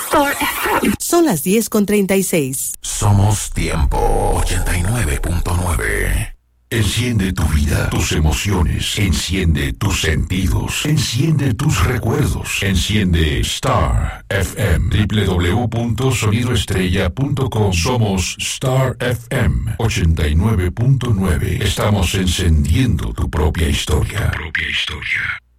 Star FM. Son las 10:36. Somos Tiempo 89.9. Enciende tu vida, tus emociones, enciende tus sentidos, enciende tus recuerdos, enciende Star FM, www.sonidoestrella.com. Somos Star FM 89.9. Estamos encendiendo tu propia historia.